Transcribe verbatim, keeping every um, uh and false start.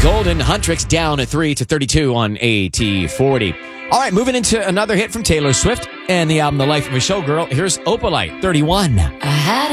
Golden Huntrix down at three to thirty-two on A T forty. All right, moving into another hit from Taylor Swift and the album The Life of a Showgirl. Here's Opalite, thirty-one. I had